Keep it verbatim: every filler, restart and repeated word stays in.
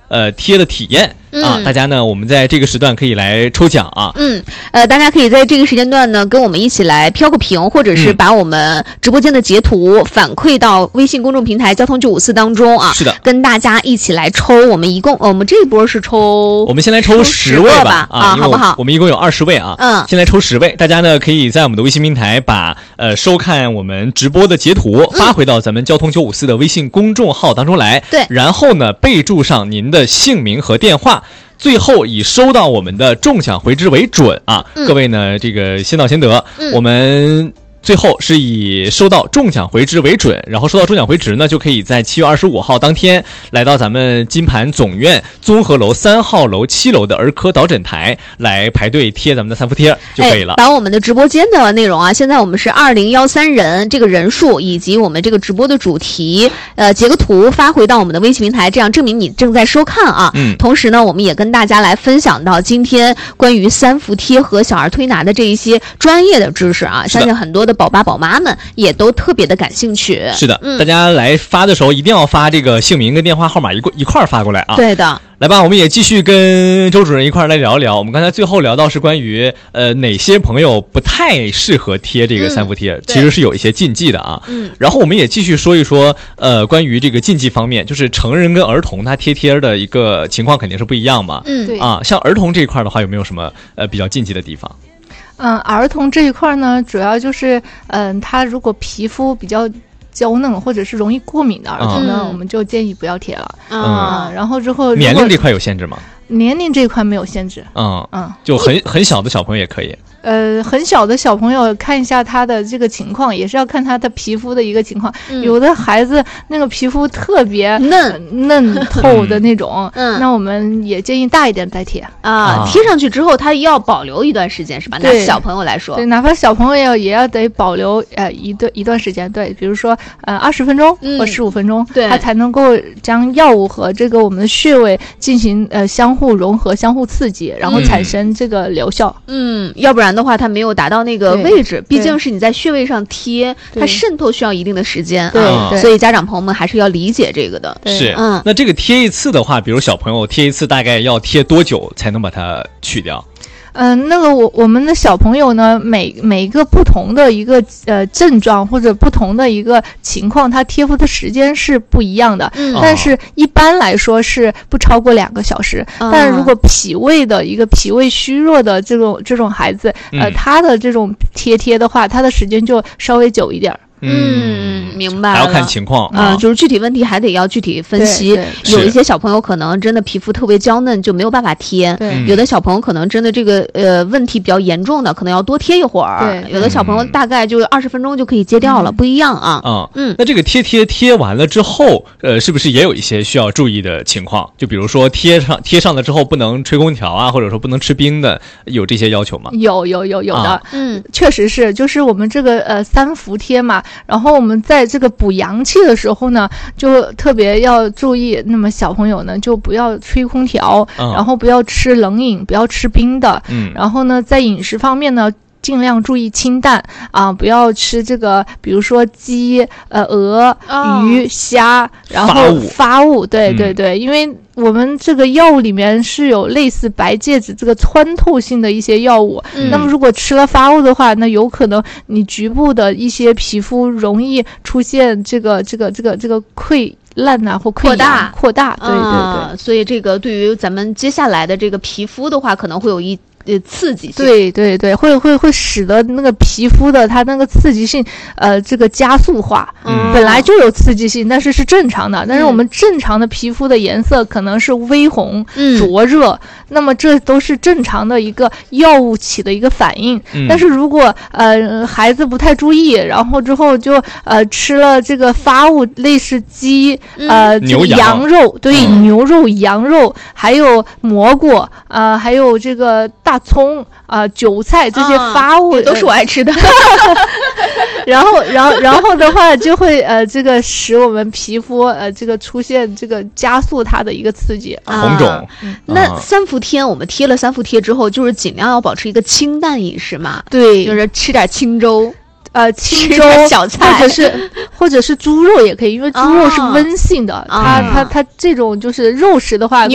呃贴的体验。啊，大家呢，我们在这个时段可以来抽奖啊。 嗯，呃，大家可以在这个时间段呢，跟我们一起来飘个屏，或者是把我们直播间的截图反馈到微信公众平台交通九五四当中啊。 是的， 跟大家一起来抽。我们一共，我们这一波是抽， 我们先来抽十位吧。 啊，好不好？ 我们一共有二十位啊。 嗯， 先来抽十位，大家呢可以在我们的微信平台把呃收看我们直播的截图发回到咱们交通九五四的微信公众号当中来。 对， 然后呢备注上您的姓名和电话。最后以收到我们的中奖回执为准啊、嗯！各位呢，这个先到先得。嗯、我们最后是以收到中奖回执为准，然后收到中奖回执呢，就可以在七月二十五号当天来到咱们金盘总院综合楼三号楼七楼的儿科导诊台来排队贴咱们的三伏贴就可以了。 哎、把我们的直播间的内容啊，现在我们是二零一三人这个人数以及我们这个直播的主题，呃，截个图发回到我们的微信平台，这样证明你正在收看啊。 嗯。 同时呢，我们也跟大家来分享到今天关于三伏贴和小儿推拿的这一些专业的知识啊，相信很多的宝爸宝妈们也都特别的感兴趣。 是的， 嗯， 大家来发的时候一定要发这个姓名跟电话号码一一块儿发过来啊。 对的。 来吧，我们也继续跟周主任一块儿来聊一聊。我们刚才最后聊到是关于呃哪些朋友不太适合贴这个三伏贴，嗯、其实是有一些禁忌的啊。 嗯。 然后我们也继续说一说呃关于这个禁忌方面，就是成人跟儿童他贴贴的一个情况肯定是不一样嘛。 嗯，对。 啊，像儿童这一块的话，有没有什么呃比较禁忌的地方？ 嗯，儿童这一块呢，主要就是嗯，他如果皮肤比较娇嫩或者是容易过敏的儿童呢， 嗯、 我们就建议不要贴了。 嗯， 嗯然后之后年龄这块有限制吗？ 年龄这一块没有限制。 嗯嗯， 就很很小的小朋友也可以。 呃，很小的小朋友看一下他的这个情况，也是要看他的皮肤的一个情况。嗯、有的孩子那个皮肤特别嫩嫩透的那种， 嗯， 那我们也建议大一点再贴啊。啊贴上去之后，他要保留一段时间，是吧？拿小朋友来说， 对，哪怕小朋友也要得保留呃一段一段时间，对，比如说呃二十分钟或十五分钟， 对、嗯， 他才能够将药物和这个我们的穴位进行呃相互融合、相互刺激，然后产生这个疗效。 嗯，要不然的话，它没有达到那个位置，毕竟是你在穴位上贴，它渗透需要一定的时间， 对、 啊，所以家长朋友们还是要理解这个的。 是， 嗯， 那这个贴一次的话，比如小朋友贴一次，大概要贴多久才能把它去掉？ 嗯、呃，那个我我们的小朋友呢，每每一个不同的一个呃症状或者不同的一个情况，他贴敷的时间是不一样的。 嗯， 但是一般来说是不超过两个小时。嗯、但是如果脾胃的一个脾胃虚弱的这种这种孩子，呃，他的这种贴贴的话，他的时间就稍微久一点。 嗯，明白了， 还要看情况啊、呃，就是具体问题还得要具体分析。有一些小朋友可能真的皮肤特别娇嫩，就没有办法贴；有的小朋友可能真的这个呃问题比较严重的，可能要多贴一会儿。有的小朋友大概就二十分钟就可以揭掉了，嗯、不一样啊。 啊，嗯，那这个贴贴贴完了之后，呃，是不是也有一些需要注意的情况？就比如说贴上贴上了之后不能吹空调啊，或者说不能吃冰的，有这些要求吗？ 有有有有的， 啊、嗯， 确实是，就是我们这个呃三伏贴嘛。然后我们在这个补阳气的时候呢，就特别要注意。那么小朋友呢，就不要吹空调，嗯、然后不要吃冷饮，不要吃冰的。 嗯， 然后呢，在饮食方面呢，尽量注意清淡啊，不要吃这个，比如说鸡、呃鹅、 哦、 鱼、虾，然后发物，对对对， 嗯、 因为我们这个药物里面是有类似白芥子这个穿透性的一些药物， 嗯、 那么如果吃了发物的话，那有可能你局部的一些皮肤容易出现这个这个这个这个溃烂呐、啊、或溃疡扩大，对对对、 嗯，所以这个对于咱们接下来的这个皮肤的话，可能会有一。呃，刺激性， 对对对，会会会使得那个皮肤的它那个刺激性，呃，这个加速化。 嗯， 本来就有刺激性，但是是正常的。但是我们正常的皮肤的颜色可能是微红、 嗯、 灼热，那么这都是正常的一个药物起的一个反应。 嗯、 但是如果呃孩子不太注意，然后之后就呃吃了这个发物，类似鸡、 嗯、 呃牛羊羊肉，对、 嗯、 牛肉、羊肉，还有蘑菇，呃，还有这个大。大葱啊、呃、韭菜这些发物、 啊、都是我爱吃的然后然后然后的话就会呃这个使我们皮肤呃这个出现这个加速它的一个刺激， 红肿、 啊嗯、那三伏贴我们贴了三伏贴之后，就是尽量要保持一个清淡饮食嘛， 对， 就是吃点清粥， 呃，清粥、 小菜， 或者是或者是猪肉也可以，因为猪肉是温性的， 哦、 它它它这种就是肉食的话。